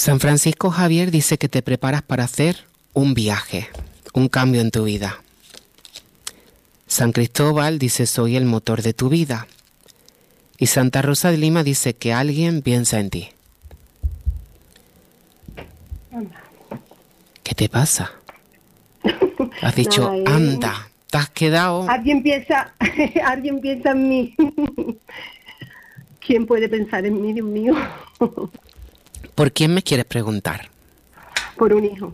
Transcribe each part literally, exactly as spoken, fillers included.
San Francisco Javier dice que te preparas para hacer un viaje, un cambio en tu vida. San Cristóbal dice soy el motor de tu vida. Y Santa Rosa de Lima dice que alguien piensa en ti. ¿Qué te pasa? Has dicho, Nada, eh. anda, te has quedado... Alguien piensa, alguien piensa en mí. ¿Quién puede pensar en mí, Dios mío? ¿Por quién me quieres preguntar? Por un hijo.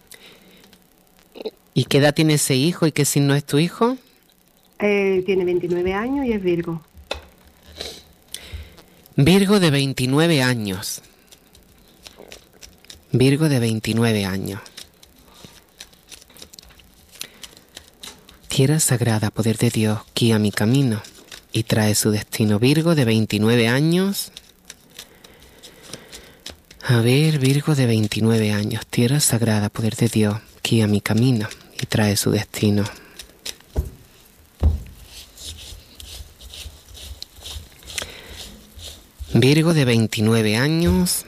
¿Y qué edad tiene ese hijo y qué signo es tu hijo? Eh, tiene veintinueve años y es Virgo. Virgo de veintinueve años. Virgo de veintinueve años. Tierra sagrada, poder de Dios, guía mi camino y trae su destino. Virgo de veintinueve años. A ver, Virgo de veintinueve años. Tierra sagrada, poder de Dios, guía mi camino y trae su destino. Virgo de veintinueve años.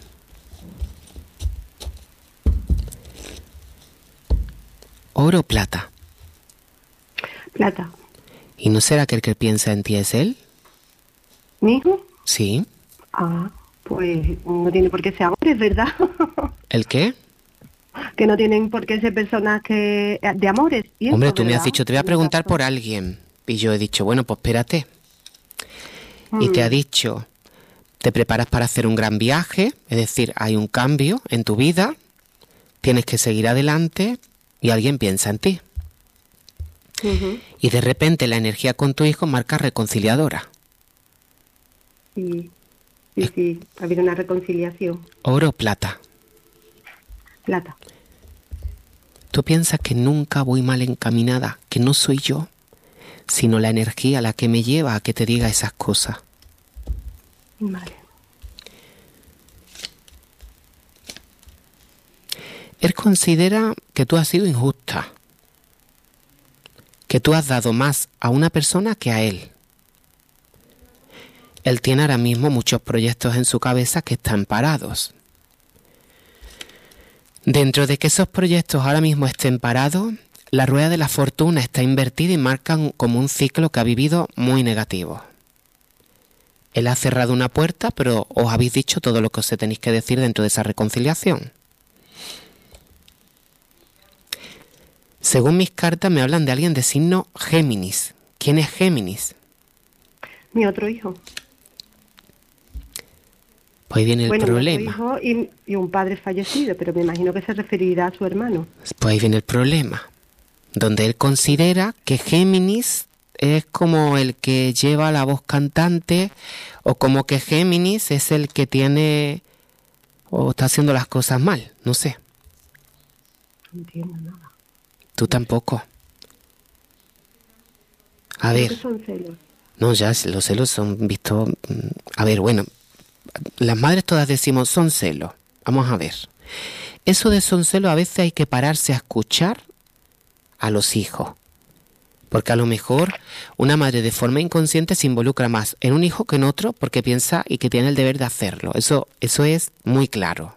¿Oro o plata? Plata. ¿Y no será que el que piensa en ti es él? ¿Mi hijo? Sí. Ah, pues no tiene por qué ser ahora, es verdad. ¿El qué? Que no tienen por qué ser personas que de amores. Y Hombre, eso, tú me ¿verdad? has dicho, te voy a preguntar por alguien. Y yo he dicho, bueno, pues espérate. Mm. Y te ha dicho, te preparas para hacer un gran viaje, es decir, hay un cambio en tu vida, tienes que seguir adelante y alguien piensa en ti. Uh-huh. Y de repente la energía con tu hijo marca reconciliadora. Sí, sí, sí, ha habido una reconciliación. Oro o plata. Plata. Tú piensas que nunca voy mal encaminada, que no soy yo, sino la energía la que me lleva a que te diga esas cosas. Vale. Él considera que tú has sido injusta, que tú has dado más a una persona que a él. Él tiene ahora mismo muchos proyectos en su cabeza que están parados. Dentro de que esos proyectos ahora mismo estén parados, la rueda de la fortuna está invertida y marca como un ciclo que ha vivido muy negativo. Él ha cerrado una puerta, pero os habéis dicho todo lo que os tenéis que decir dentro de esa reconciliación. Según mis cartas me hablan de alguien de signo Géminis. ¿Quién es Géminis? Mi otro hijo. Pues ahí viene el bueno, problema. Mi otro hijo y, y un padre fallecido, pero me imagino que se referirá a su hermano. Pues ahí viene el problema. Donde él considera que Géminis es como el que lleva la voz cantante o como que Géminis es el que tiene o está haciendo las cosas mal. No sé. No entiendo nada. Tú tampoco. A Creo ver. que son celos. No, ya los celos son vistos... A ver, bueno, las madres todas decimos son celos. Vamos a ver. Eso de son celos a veces hay que pararse a escuchar a los hijos. Porque a lo mejor una madre de forma inconsciente se involucra más en un hijo que en otro porque piensa y que tiene el deber de hacerlo. Eso, eso es muy claro.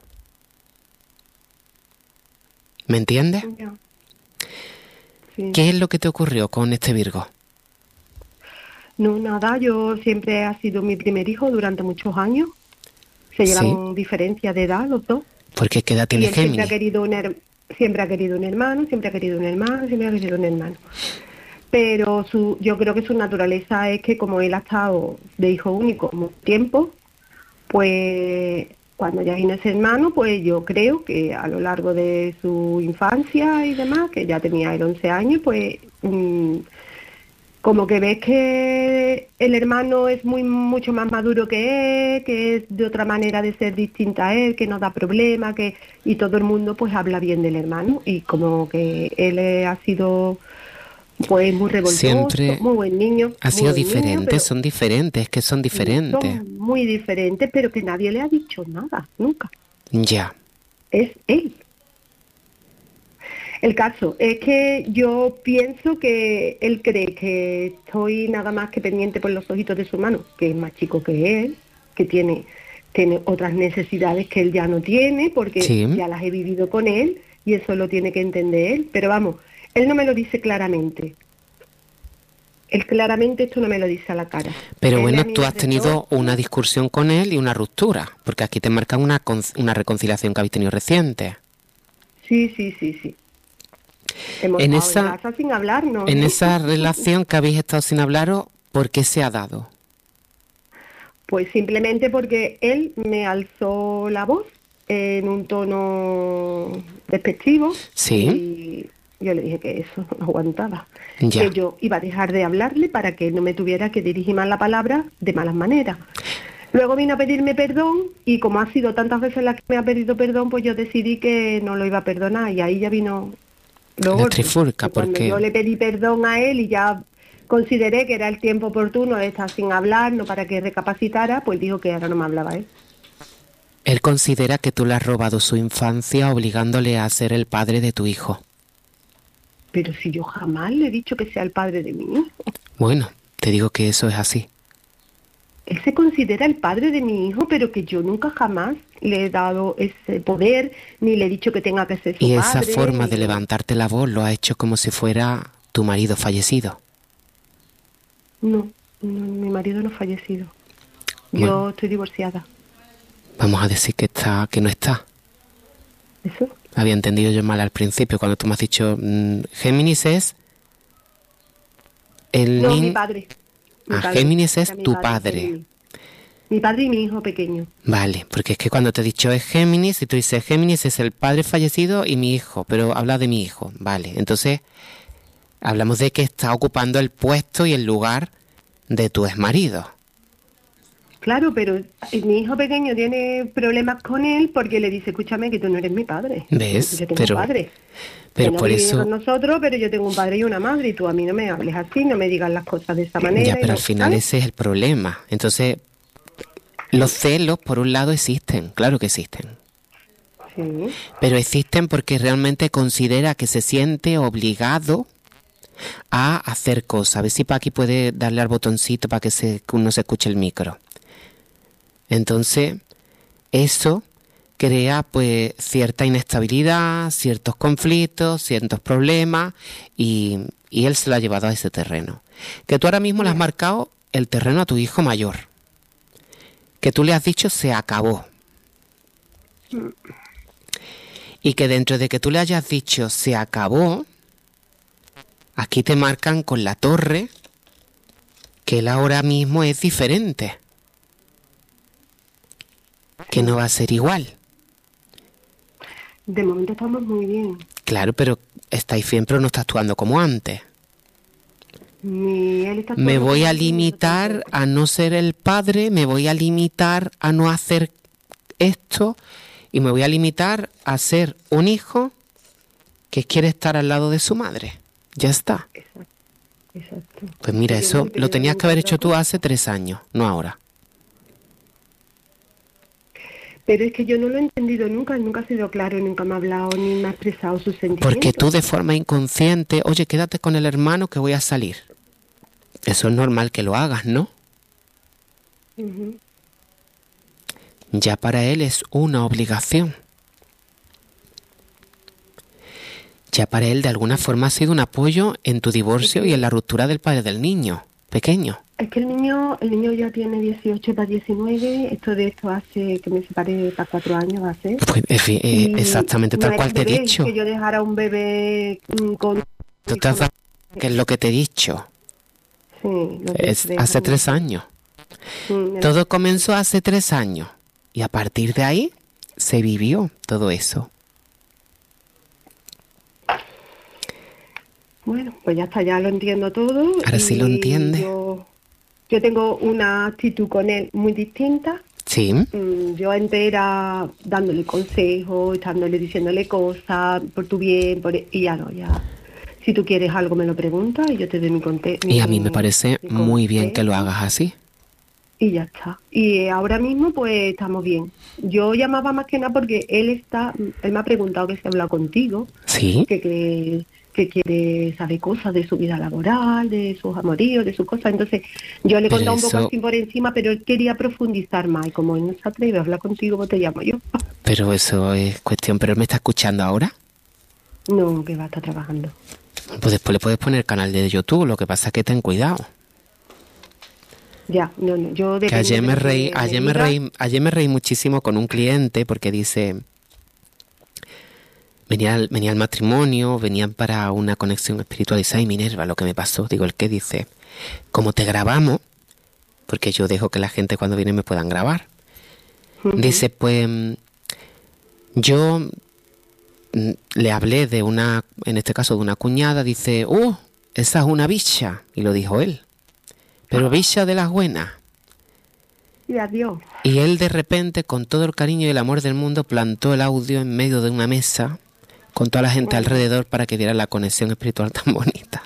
¿Me entiendes? Ya. Sí. ¿Qué es lo que te ocurrió con este Virgo? No, nada, yo siempre ha sido mi primer hijo durante muchos años. Se llevan ¿Sí? diferencia de edad los dos. Porque ¿qué edad tiene y él siempre Géminis? ha querido un her- siempre ha querido un hermano, siempre ha querido un hermano, siempre ha querido un hermano. Pero su, yo creo que su naturaleza es que como él ha estado de hijo único mucho tiempo, pues cuando ya vino ese hermano, pues yo creo que a lo largo de su infancia y demás, que ya tenía él once años, pues mmm, como que ves que el hermano es muy mucho más maduro que él, que es de otra manera de ser distinta a él, que no da problema, que y todo el mundo pues habla bien del hermano y como que él eh, ha sido pues muy revoltoso, Siempre muy buen niño. Ha muy sido buen niño, diferente, pero son diferentes, que son diferentes. son muy diferentes, pero que nadie le ha dicho nada, nunca. Ya. Es él. El caso es que yo pienso que él cree que estoy nada más que pendiente por los ojitos de su hermano, que es más chico que él, que tiene tiene otras necesidades que él ya no tiene, porque Sí. ya las he vivido con él y eso lo tiene que entender él. Pero vamos, él no me lo dice claramente. Él claramente esto no me lo dice a la cara. Pero Él bueno, a mí tú me has tenido retó. una discusión con él y una ruptura, porque aquí te marcan una, con- una reconciliación que habéis tenido reciente. Sí, sí, sí, sí. Hemos En estado en esa, casa sin hablarnos. en ¿eh? esa relación que habéis estado sin hablaros, ¿por qué se ha dado? Pues simplemente porque él me alzó la voz en un tono despectivo Sí, y yo le dije que eso no lo aguantaba, ya. que yo iba a dejar de hablarle para que no me tuviera que dirigir más la palabra de malas maneras. Luego vino a pedirme perdón y como ha sido tantas veces la que me ha pedido perdón, pues yo decidí que no lo iba a perdonar y ahí ya vino los La golpes. trifulca, Y cuando yo porque le pedí perdón a él y ya consideré que era el tiempo oportuno de estar sin hablar, no para que recapacitara, pues dijo que ahora no me hablaba él. él considera que tú le has robado su infancia obligándole a ser el padre de tu hijo. Pero si yo jamás le he dicho que sea el padre de mi hijo. Bueno, te digo que eso es así. Él se considera el padre de mi hijo, pero que yo nunca jamás le he dado ese poder, ni le he dicho que tenga que ser su Y padre. esa forma ni- de levantarte la voz lo ha hecho como si fuera tu marido fallecido. No, no, mi marido no ha fallecido. Bueno. Yo estoy divorciada. Vamos a decir que está, que no está. ¿Eso? Había entendido yo mal al principio cuando tú me has dicho mm, Géminis es el No, nin- mi padre. Mi Ah, padre. Géminis es Era mi tu padre, padre. Géminis. Mi padre y mi hijo pequeño. Vale, porque es que cuando te he dicho es Géminis y tú dices Géminis es el padre fallecido y mi hijo, pero habla de mi hijo. Vale, entonces hablamos de que está ocupando el puesto y el lugar de tu exmarido. Claro, pero mi hijo pequeño tiene problemas con él porque le dice, escúchame, que tú no eres mi padre. ¿Ves? Yo tengo Pero- un padre. pero que no por vive eso- con nosotros, pero yo tengo un padre y una madre y tú a mí no me hables así, no me digas las cosas de esa manera. Ya, y pero no- al final ¿sabes? ese es el problema. Entonces, los celos, por un lado, existen, claro que existen. Sí. Pero existen porque realmente considera que se siente obligado a hacer cosas. A ver si Paqui puede darle al botoncito para que se, que uno se escuche el micro. Entonces, eso crea pues cierta inestabilidad, ciertos conflictos, ciertos problemas y, y él se lo ha llevado a ese terreno. Que tú ahora mismo le has marcado el terreno a tu hijo mayor. Que tú le has dicho se acabó. Y que dentro de que tú le hayas dicho se acabó, aquí te marcan con la torre que él ahora mismo es diferente. Que no va a ser igual. De momento estamos muy bien. Claro, pero estáis bien, pero no está actuando como antes. Ni él está Me todo voy a como yo limitar tampoco. a no ser el padre, me voy a limitar a no hacer esto y me voy a limitar a ser un hijo que quiere estar al lado de su madre. Ya está. Exacto, exacto. Pues mira, Yo eso no he tenido lo tenías que haber nunca hecho tú otra hace tres años, no ahora. Pero es que yo no lo he entendido nunca, él nunca ha sido claro, nunca me ha hablado ni me ha expresado sus sentimientos. Porque tú de forma inconsciente, oye, quédate con el hermano que voy a salir. Eso es normal que lo hagas, ¿no? Ujú. Ya para él es una obligación. Ya para él de alguna forma ha sido un apoyo en tu divorcio y en la ruptura del padre del niño, pequeño. Es que el niño, el niño ya tiene dieciocho para diecinueve, esto de esto hace que me separé para cuatro años, va a ser. Pues, en fin, eh, Y exactamente no tal era cual un te he bebé, dicho. que yo dejara un bebé mm, con... Tú te has dado que es lo que te he dicho. Sí, los Es de- hace de- tres años. Mm, Todo comenzó hace tres años. Y a partir de ahí se vivió todo eso. Bueno, pues ya está, ya lo entiendo todo. Ahora sí lo y entiende. Yo, yo tengo una actitud con él muy distinta. Sí. Mm, Yo entera dándole consejos, estándole diciéndole cosas por tu bien, por, y ya no, ya. Si tú quieres algo me lo preguntas y yo te doy mi contexto. Y a mí me parece muy bien que lo hagas así. Y ya está. Y ahora mismo pues estamos bien. Yo llamaba más que nada porque él está, él me ha preguntado que si he hablado contigo, Sí. que, que, que quiere saber cosas de su vida laboral, de sus amoríos, de sus cosas. Entonces yo le he contado un poco así por encima, pero él quería profundizar más, y como él no se atreve a hablar contigo, pues te llamo yo. Pero eso es cuestión, ¿pero él me está escuchando ahora? No, que va a estar trabajando. Pues después le puedes poner el canal de YouTube, lo que pasa es que ten cuidado. Ya, no, no, yo... Que ayer me reí, ayer me reí, ayer me reí muchísimo con un cliente porque dice... Venía al, venía al matrimonio, venían para una conexión espiritual y dice, ay Minerva, lo que me pasó. Digo, ¿el qué? Dice, como te grabamos, porque yo dejo que la gente cuando viene me puedan grabar. Uh-huh. Dice, pues yo le hablé de una, en este caso de una cuñada, dice, oh, esa es una bicha. Y lo dijo él, pero bicha de las buenas. Y adiós. Y él de repente, con todo el cariño y el amor del mundo, plantó el audio en medio de una mesa con toda la gente bueno. alrededor para que viera la conexión espiritual tan bonita.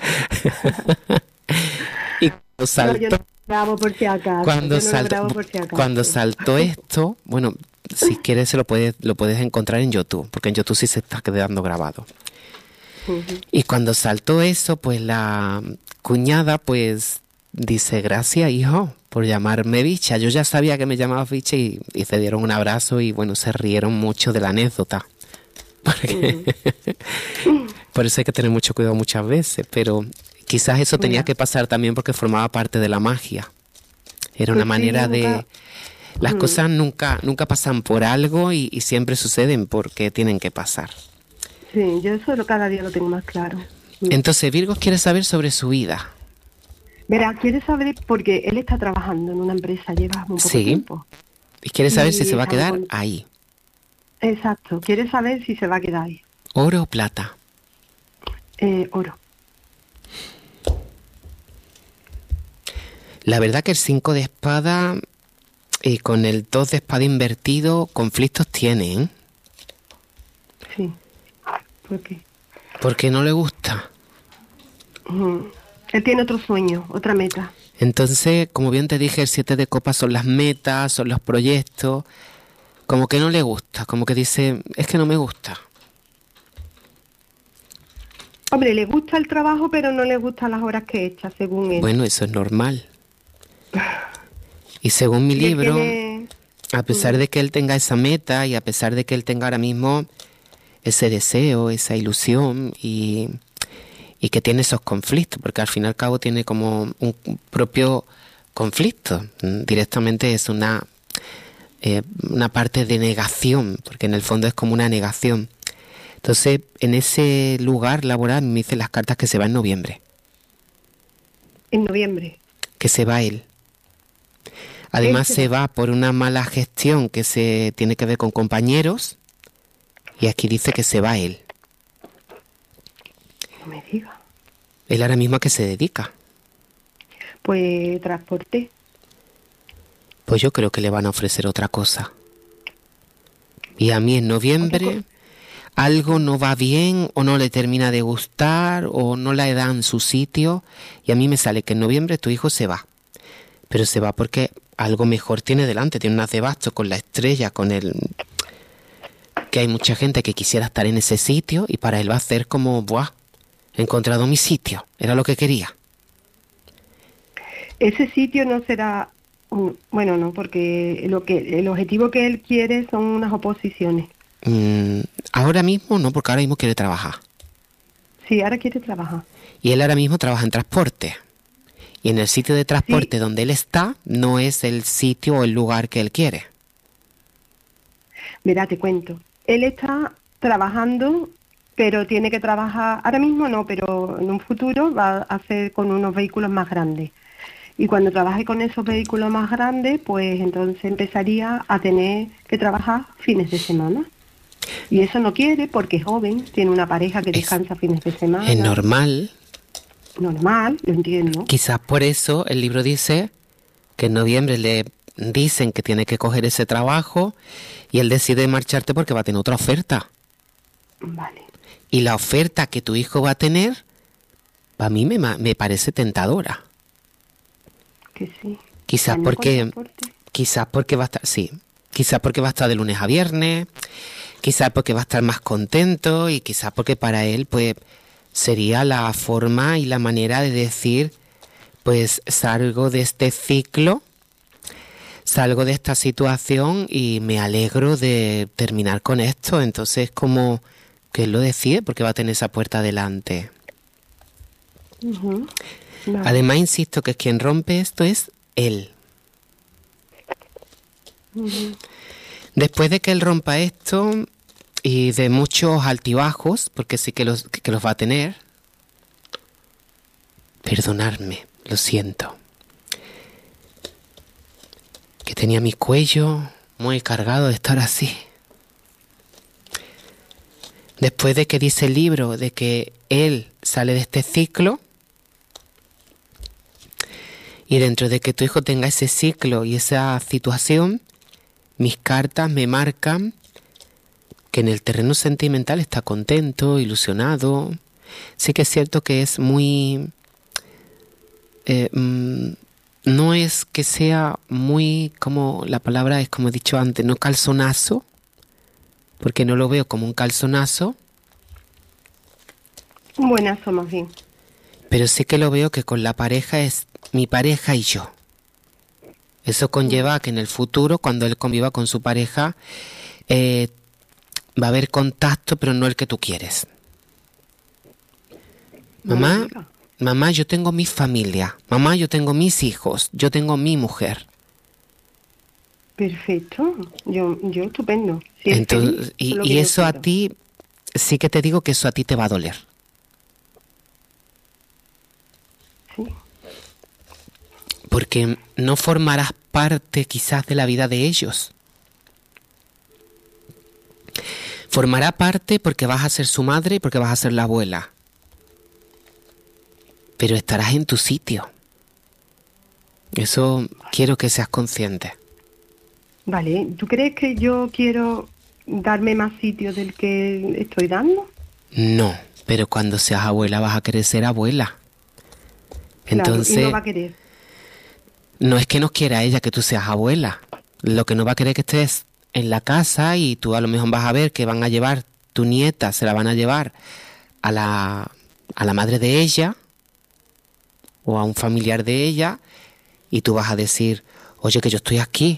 Y cuando saltó, no, yo no grabo por si acaso. Cuando, no saltó, por si acaso. cuando saltó esto, bueno, si quieres se lo puedes, lo puedes encontrar en YouTube, porque en YouTube sí se está quedando grabado. Uh-huh. Y cuando saltó eso, pues la cuñada pues dice, gracias hijo por llamarme bicha. Yo ya sabía que me llamaba bicha y, y se dieron un abrazo y bueno, se rieron mucho de la anécdota. Porque uh-huh. Por eso hay que tener mucho cuidado muchas veces, pero quizás eso tenía Mira. que pasar también porque formaba parte de la magia. Era una pues manera sí, de... Nunca... Las uh-huh. cosas nunca nunca pasan por algo y, y siempre suceden porque tienen que pasar. Sí, yo eso cada día lo tengo más claro. Entonces, Virgo quiere saber sobre su vida. Verá, quiere saber porque él está trabajando en una empresa, lleva un poco sí. tiempo. Y quiere saber y si se va a quedar con... ahí. Exacto, quiere saber si se va a quedar ahí. ¿Oro o plata? Eh, oro. La verdad que el cinco de espada y con el dos de espada invertido, conflictos tiene, ¿eh? Sí. ¿Por qué? Porque no le gusta. Uh-huh. Él tiene otro sueño, otra meta. Entonces, como bien te dije, el siete de copas son las metas, son los proyectos. Como que no le gusta, como que dice, es que no me gusta. Hombre, le gusta el trabajo, pero no le gustan las horas que echa, según él. Bueno, eso es normal. Y según mi libro, tiene... a pesar de que él tenga esa meta y a pesar de que él tenga ahora mismo ese deseo, esa ilusión y, y que tiene esos conflictos, porque al fin y al cabo tiene como un propio conflicto. Directamente es una, eh, una parte de negación, porque en el fondo es como una negación. Entonces, en ese lugar laboral me dicen las cartas que se va en noviembre. ¿En noviembre? Que se va él. Además se va por una mala gestión que se tiene que ver con compañeros y aquí dice que se va él. No me diga. ¿Él ahora mismo a qué se dedica? Pues transporte. Pues yo creo que le van a ofrecer otra cosa. Y a mí en noviembre algo no va bien o no le termina de gustar o no le dan su sitio y a mí me sale que en noviembre tu hijo se va. Pero se va porque algo mejor tiene delante, tiene un haz de bastos con la estrella, con el... que hay mucha gente que quisiera estar en ese sitio y para él va a ser como, ¡buah! He encontrado mi sitio, era lo que quería. Ese sitio no será... Un, bueno, no, porque lo que el objetivo que él quiere son unas oposiciones. Mm, ahora mismo no, porque ahora mismo quiere trabajar. Sí, ahora quiere trabajar. Y él ahora mismo trabaja en transporte. Y en el sitio de transporte sí. donde él está, no es el sitio o el lugar que él quiere. Mira, te cuento. Él está trabajando, pero tiene que trabajar, ahora mismo no, pero en un futuro va a hacer con unos vehículos más grandes. Y cuando trabaje con esos vehículos más grandes, pues entonces empezaría a tener que trabajar fines de semana. Y eso no quiere porque es joven, tiene una pareja que descansa es, fines de semana. Es normal. Normal, lo entiendo. Quizás por eso el libro dice que en noviembre le dicen que tiene que coger ese trabajo y él decide marcharte porque va a tener otra oferta. Vale. Y la oferta que tu hijo va a tener, para mí me, me parece tentadora. Que sí. Quizás porque, quizás porque va a estar, sí, quizás porque va a estar de lunes a viernes, quizás porque va a estar más contento y quizás porque para él, pues, sería la forma y la manera de decir, pues salgo de este ciclo, salgo de esta situación y me alegro de terminar con esto. Entonces, como que él lo decide porque va a tener esa puerta adelante. Ujú. Vale. Además, insisto que quien rompe esto es él. Ujú. Después de que él rompa esto y de muchos altibajos, porque sí que los, que los va a tener, perdonadme, lo siento, que tenía mi cuello muy cargado de estar así. Después de que dice el libro de que él sale de este ciclo, y dentro de que tu hijo tenga ese ciclo y esa situación, mis cartas me marcan que en el terreno sentimental está contento, ilusionado. Sí que es cierto que es muy... Eh, mm, no es que sea muy, como la palabra es como he dicho antes, no calzonazo, porque no lo veo como un calzonazo, Buenazo, más bien. pero sí que lo veo que con la pareja es mi pareja y yo. Eso conlleva a que en el futuro, cuando él conviva con su pareja, eh, va a haber contacto, pero no el que tú quieres. Mamá, Buena. mamá, yo tengo mi familia. Mamá, yo tengo mis hijos. Yo tengo mi mujer. Perfecto. Yo, yo estupendo. Si es Entonces, feliz, y, es lo y que yo eso a quiero. ti, sí que te digo que eso a ti te va a doler. Sí. Porque no formarás parte quizás de la vida de ellos. Formará parte porque vas a ser su madre y porque vas a ser la abuela. Pero estarás en tu sitio. Eso quiero que seas consciente. Vale, ¿tú crees que yo quiero darme más sitio del que estoy dando? No, pero cuando seas abuela vas a querer ser abuela. Entonces, Claro, y no va a querer. no es que no quiera ella que tú seas abuela. Lo que no va a querer es que estés en la casa y tú a lo mejor vas a ver que van a llevar, tu nieta se la van a llevar a la, a la madre de ella o a un familiar de ella y tú vas a decir, oye, que yo estoy aquí.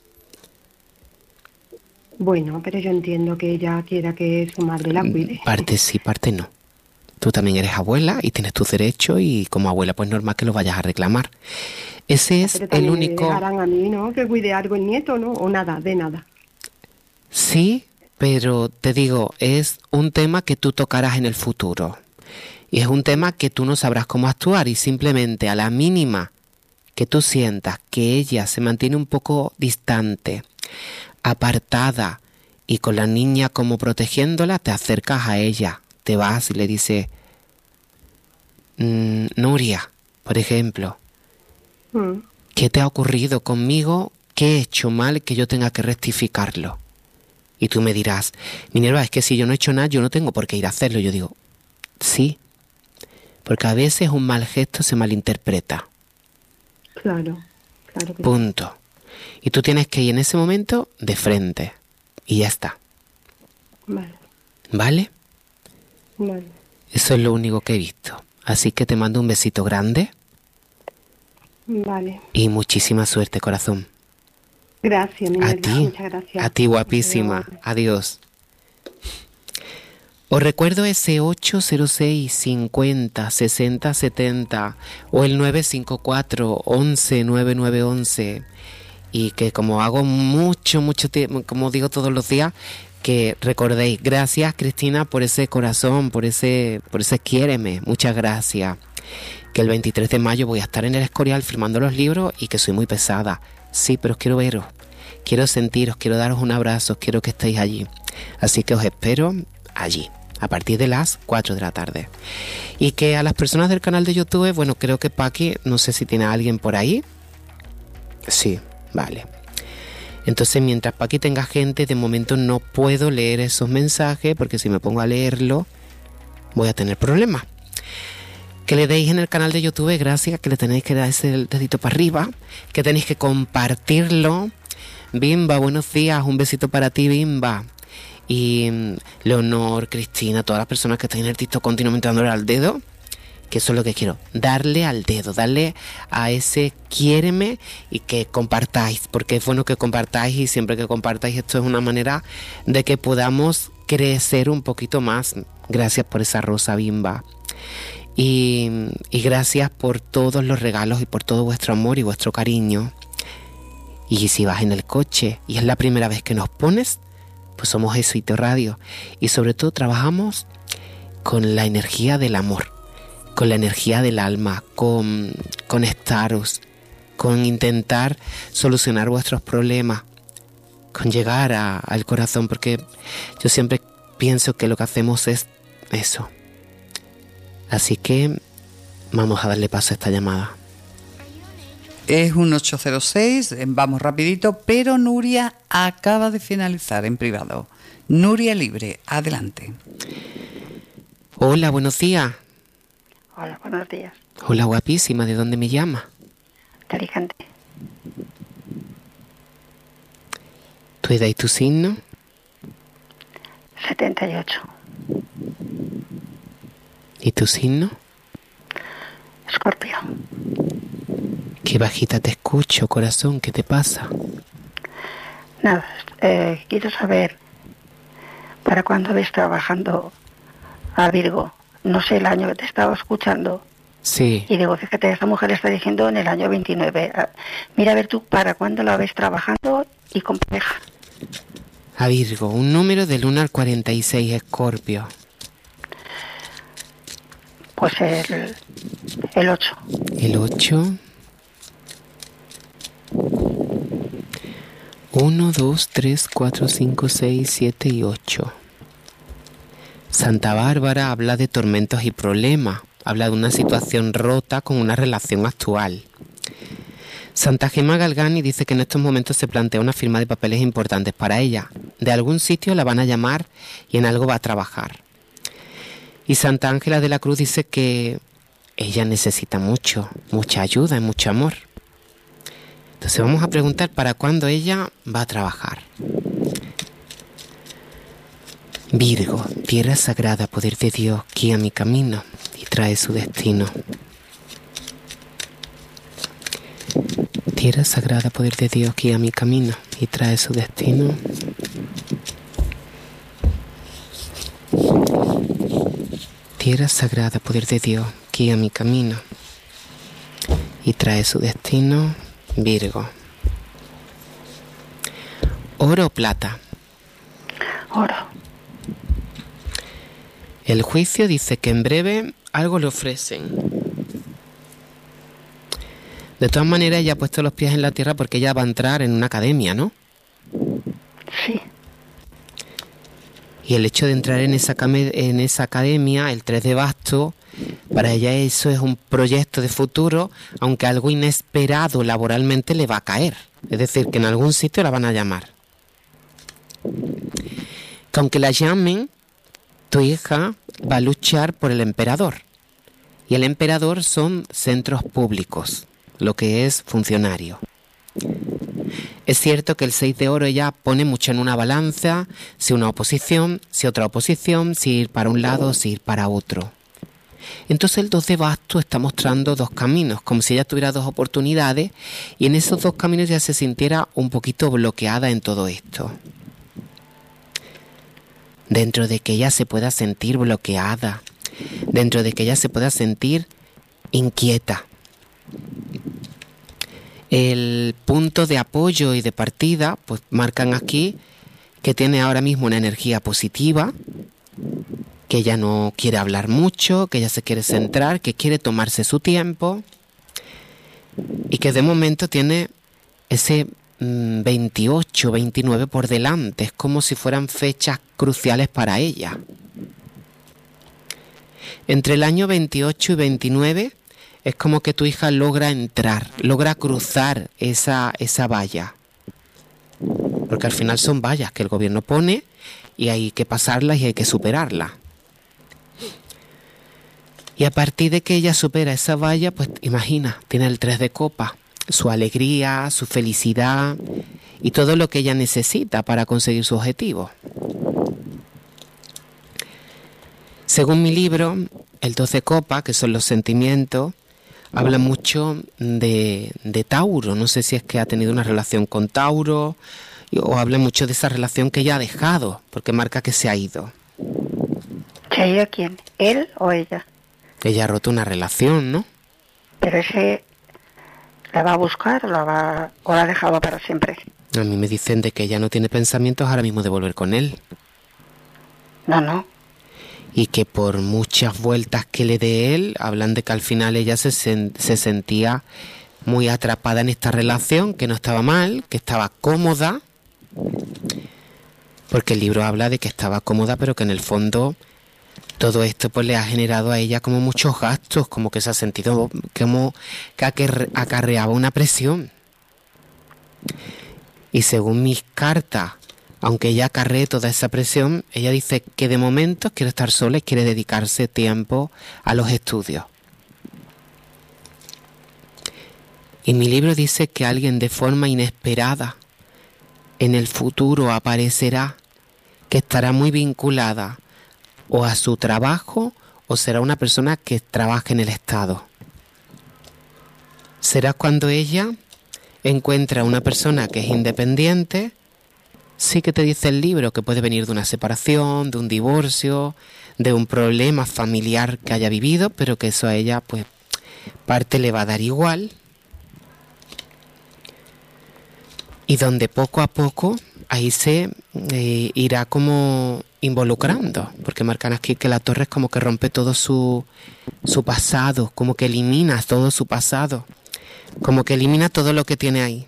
Bueno, pero yo entiendo que ella quiera que su madre la cuide. Parte sí, parte no. Tú también eres abuela y tienes tus derechos y como abuela pues normal que los vayas a reclamar. Ese es Pero el también me único... dejarán a mí, ¿no? Que cuide algo el nieto, ¿no? O nada, de nada. Sí, pero te digo, es un tema que tú tocarás en el futuro. Y es un tema que tú no sabrás cómo actuar y simplemente a la mínima que tú sientas que ella se mantiene un poco distante, apartada y con la niña como protegiéndola, te acercas a ella, te vas y le dices, mm, Nuria, por ejemplo, Mm. ¿qué te ha ocurrido conmigo? ¿Qué he hecho mal que yo tenga que rectificarlo? Y tú me dirás, Minerva, es que si yo no he hecho nada, yo no tengo por qué ir a hacerlo. Yo digo, sí, porque a veces un mal gesto se malinterpreta. Claro, claro que sí. Punto. Y tú tienes que ir en ese momento de frente. Y ya está. Vale, ¿Vale? vale. Eso es lo único que he visto. Así que te mando un besito grande Vale. y muchísima suerte, corazón. Gracias, mi A Nerva, ti, muchas gracias. a ti guapísima. Adiós. Os recuerdo ese ocho cero seis, cincuenta, sesenta, setenta o el nueve cinco cuatro, once, noventa y nueve once. Y que como hago mucho, mucho tiempo, como digo todos los días, que recordéis, gracias Cristina por ese corazón, por ese, por ese quiéreme, muchas gracias. Que el veintitrés de mayo voy a estar en el Escorial firmando los libros y que soy muy pesada. Sí, pero os quiero veros, quiero sentiros, quiero daros un abrazo, quiero que estéis allí. Así que os espero allí, a partir de las cuatro de la tarde. Y que a las personas del canal de YouTube, bueno, creo que Paqui, no sé si tiene a alguien por ahí. Sí, vale. Entonces, mientras Paqui tenga gente, de momento no puedo leer esos mensajes, porque si me pongo a leerlo, voy a tener problemas. Que le deis en el canal de YouTube, gracias, que le tenéis que dar ese dedito para arriba, que tenéis que compartirlo. Bimba, buenos días, un besito para ti, Bimba. Y mm, Leonor, Cristina, todas las personas que están en el TikTok continuamente dándole al dedo, que eso es lo que quiero, darle al dedo, darle a ese quiéreme y que compartáis, porque es bueno que compartáis, y siempre que compartáis esto es una manera de que podamos crecer un poquito más. Gracias por esa rosa bimba. Y, y gracias por todos los regalos y por todo vuestro amor y vuestro cariño. Y si vas en el coche y es la primera vez que nos pones, pues somos eso, Ito Radio. Y sobre todo trabajamos con la energía del amor, con la energía del alma, con conectaros, con intentar solucionar vuestros problemas, con llegar a, al corazón, porque yo siempre pienso que lo que hacemos es eso. Así que vamos a darle paso a esta llamada. Es un ocho cero seis, vamos rapidito, pero Nuria acaba de finalizar en privado. Nuria Libre, adelante. Hola, buenos días. Hola, buenos días. Hola, guapísima, ¿de dónde me llama? De Alicante. ¿Tu edad y tu signo? setenta y ocho. ¿Y tu signo? Escorpio. Qué bajita te escucho, corazón, ¿qué te pasa? Nada, eh, quiero saber para cuándo ves trabajando a Virgo. No sé el año que te estaba escuchando. Sí. Y digo, fíjate, esta mujer está diciendo en el año veintinueve. Ah, mira a ver tú para cuándo la ves trabajando y con pareja. A Virgo, un número del uno al cuarenta y seis, Escorpio. Pues el, el ocho. El ocho. uno, dos, tres, cuatro, cinco, seis, siete y ocho. Santa Bárbara habla de tormentos y problemas. Habla de una situación rota con una relación actual. Santa Gema Galgani dice que en estos momentos se plantea una firma de papeles importantes para ella. De algún sitio la van a llamar y en algo va a trabajar. Y Santa Ángela de la Cruz dice que ella necesita mucho, mucha ayuda y mucho amor. Entonces vamos a preguntar para cuándo ella va a trabajar. Virgo, tierra sagrada, poder de Dios, guía mi camino y trae su destino. Tierra sagrada, poder de Dios, guía mi camino y trae su destino. Tierra sagrada, poder de Dios, guía mi camino y trae su destino. Virgo. Oro o plata. Oro. El juicio dice que en breve algo le ofrecen. De todas maneras, ella ha puesto los pies en la tierra porque ella va a entrar en una academia, ¿no? Sí. Y el hecho de entrar en esa, en esa academia, el tres de bastos, para ella eso es un proyecto de futuro, aunque algo inesperado laboralmente le va a caer. Es decir, que en algún sitio la van a llamar. Que aunque la llamen, tu hija va a luchar por el emperador. Y el emperador son centros públicos, lo que es funcionario. Es cierto que el seis de oro ella pone mucho en una balanza, si una oposición, si otra oposición, si ir para un lado, si ir para otro. Entonces el dos de bastos está mostrando dos caminos, como si ella tuviera dos oportunidades y en esos dos caminos ya se sintiera un poquito bloqueada en todo esto. Dentro de que ella se pueda sentir bloqueada, dentro de que ella se pueda sentir inquieta. El punto de apoyo y de partida, pues marcan aquí que tiene ahora mismo una energía positiva, que ella no quiere hablar mucho, que ella se quiere centrar, que quiere tomarse su tiempo y que de momento tiene ese mmm, veintiocho, veintinueve por delante. Es como si fueran fechas cruciales para ella. Entre el año veintiocho y veintinueve es como que tu hija logra entrar, logra cruzar esa, esa valla. Porque al final son vallas que el gobierno pone y hay que pasarlas y hay que superarlas. Y a partir de que ella supera esa valla, pues imagina, tiene el tres de copas, su alegría, su felicidad y todo lo que ella necesita para conseguir su objetivo. Según mi libro, el doce copas, que son los sentimientos, habla mucho de, de Tauro. No sé si es que ha tenido una relación con Tauro o habla mucho de esa relación que ella ha dejado, porque marca que se ha ido. ¿Se ha ido quién? ¿Él o ella? Ella ha roto una relación, ¿no? Pero ese la va a buscar o la va o la ha dejado para siempre. A mí me dicen de que ella no tiene pensamientos ahora mismo de volver con él. No, no. Y que por muchas vueltas que le dé él, hablan de que al final ella se, sen- se sentía muy atrapada en esta relación, que no estaba mal, que estaba cómoda, porque el libro habla de que estaba cómoda, pero que en el fondo todo esto pues le ha generado a ella como muchos gastos, como que se ha sentido como que acarre- acarreaba una presión. Y según mis cartas, aunque ella acarree toda esa presión, ella dice que de momento quiere estar sola y quiere dedicarse tiempo a los estudios. Y mi libro dice que alguien de forma inesperada en el futuro aparecerá, que estará muy vinculada o a su trabajo o será una persona que trabaje en el Estado. Será cuando ella encuentra a una persona que es independiente. Sí que te dice el libro que puede venir de una separación, de un divorcio, de un problema familiar que haya vivido, pero que eso a ella, pues, parte le va a dar igual. Y donde poco a poco ahí se eh, irá como involucrando, porque marcan aquí que la torre es como que rompe todo su, su pasado, como que elimina todo su pasado, como que elimina todo lo que tiene ahí.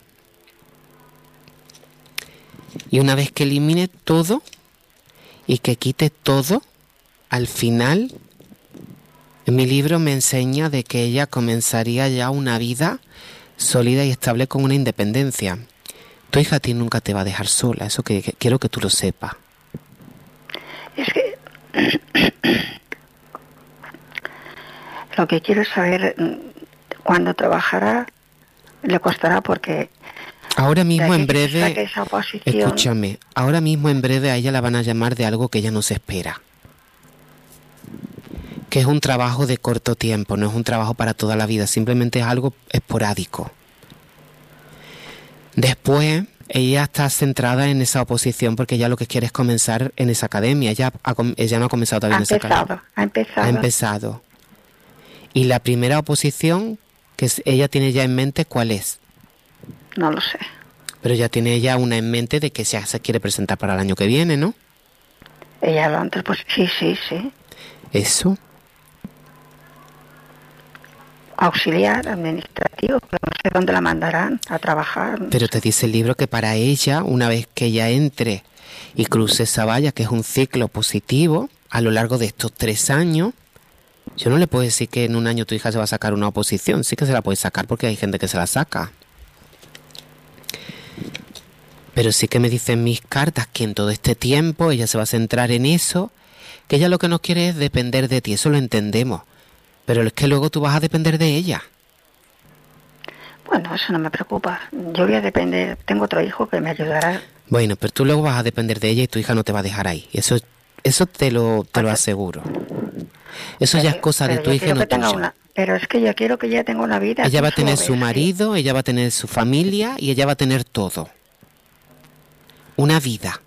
Y una vez que elimine todo y que quite todo, al final, en mi libro me enseña de que ella comenzaría ya una vida sólida y estable con una independencia. Tu hija a ti nunca te va a dejar sola, eso que, que quiero que tú lo sepas. Es que lo que quiero es saber cuándo trabajará, le costará porque ahora mismo de en aquí que breve, saque esa oposición, escúchame, ahora mismo en breve a ella la van a llamar de algo que ella no se espera. Que es un trabajo de corto tiempo, no es un trabajo para toda la vida, simplemente es algo esporádico. Después, ella está centrada en esa oposición porque ella lo que quiere es comenzar en esa academia. Ella, ha, ella no ha comenzado todavía ha en esa empezado, academia. ha empezado. Ha empezado. Y la primera oposición que ella tiene ya en mente, ¿cuál es? No lo sé. Pero ya tiene ella una en mente de que ya se quiere presentar para el año que viene, ¿no? Ella lo antes, pues sí, sí, sí. Eso. Auxiliar administrativo, pero no sé dónde la mandarán a trabajar. No Pero sé. te dice el libro que para ella, una vez que ella entre y cruce esa valla, que es un ciclo positivo, a lo largo de estos tres años, yo no le puedo decir que en un año tu hija se va a sacar una oposición, sí que se la puede sacar porque hay gente que se la saca. Pero sí que me dicen mis cartas que en todo este tiempo ella se va a centrar en eso, que ella lo que no quiere es depender de ti, eso lo entendemos. Pero es que luego tú vas a depender de ella. Bueno, eso no me preocupa. Yo voy a depender, tengo otro hijo que me ayudará. Bueno, pero tú luego vas a depender de ella y tu hija no te va a dejar ahí. Eso eso te lo te lo aseguro. Eso ya es cosa de tu hija y no tuya. Una, pero es que yo quiero que ella tenga una vida. Ella va a tener su su marido, ella va a tener su familia y ella va a tener todo. Una vida.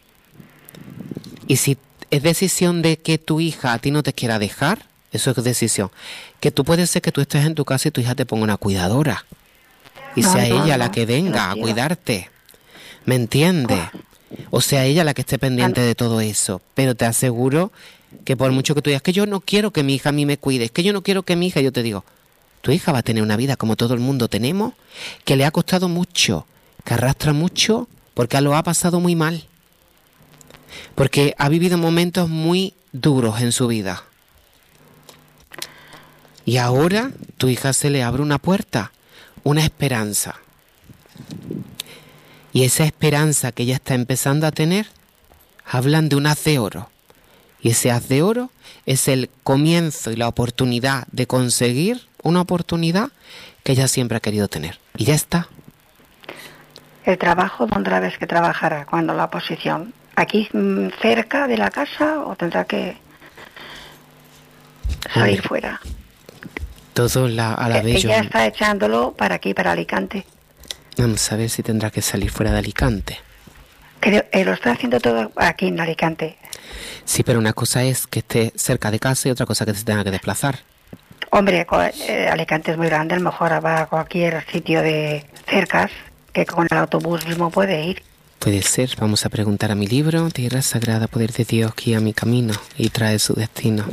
Y si es decisión de que tu hija a ti no te quiera dejar, eso es decisión. Que tú puedes ser que tú estés en tu casa y tu hija te ponga una cuidadora. Y no, sea no, ella no, la que venga a cuidarte. ¿Me entiendes? O sea ella la que esté pendiente de todo eso. Pero te aseguro que por mucho que tú digas que yo no quiero que mi hija a mí me cuide, es que yo no quiero que mi hija, yo te digo, tu hija va a tener una vida como todo el mundo tenemos, que le ha costado mucho, que arrastra mucho, porque lo ha pasado muy mal. Porque ha vivido momentos muy duros en su vida. Y ahora tu hija se le abre una puerta, una esperanza. Y esa esperanza que ella está empezando a tener, hablan de un haz de oro. Y ese haz de oro es el comienzo y la oportunidad de conseguir una oportunidad que ella siempre ha querido tener. Y ya está. ¿El trabajo dónde la ves que trabajará cuando la oposición? ¿Aquí cerca de la casa o tendrá que salir Hombre, fuera. Todo la, a la Eh, vez yo... Ella está echándolo para aquí, para Alicante. Vamos a ver si tendrá que salir fuera de Alicante. Creo, eh, lo está haciendo todo aquí en Alicante. Sí, pero una cosa es que esté cerca de casa y otra cosa que se tenga que desplazar. Hombre, co- eh, Alicante es muy grande, a lo mejor va a cualquier sitio de cercas que con el autobús mismo puede ir. Puede ser, vamos a preguntar a mi libro, Tierra Sagrada, Poder de Dios, guía mi camino y trae su destino.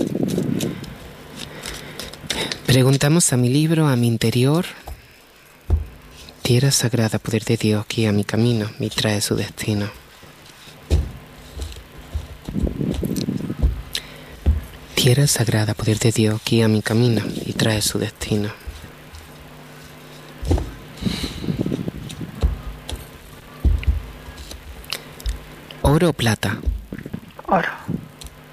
Preguntamos a mi libro, a mi interior, Tierra Sagrada, Poder de Dios, guía mi camino y trae su destino. Tierra Sagrada, Poder de Dios, guía mi camino y trae su destino. ¿Oro o plata? Oro.